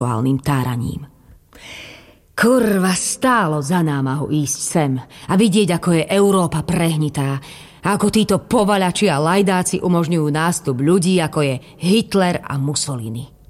táraním. Kurva, stálo za námahu ísť sem a vidieť, ako je Európa prehnitá a ako títo povaľači a lajdáci umožňujú nástup ľudí, ako je Hitler a Mussolini.